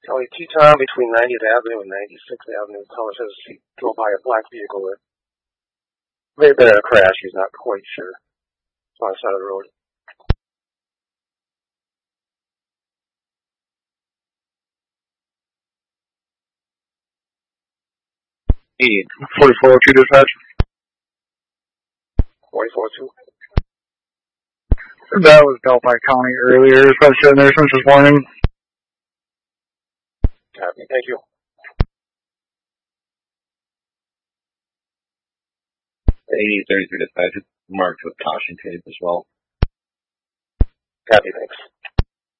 County Teton between 90th Avenue and 96th Avenue. Caller says he drove by a black vehicle that may have been in a crash. He's not quite sure. It's on the side of the road. 4402 dispatch. 44-2. That was Delphi County earlier. Dispatch to the nursing this morning. Copy. Thank you. 8033 dispatch. Marked with caution tape as well. Copy. Thanks.